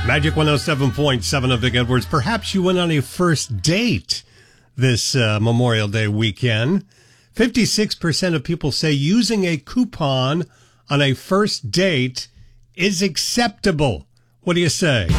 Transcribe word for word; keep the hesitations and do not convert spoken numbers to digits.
Magic one oh seven point seven of Vic Edwards. Perhaps you went on a first date this uh, Memorial Day weekend. fifty-six percent of people say using a coupon on a first date is acceptable. What do you say?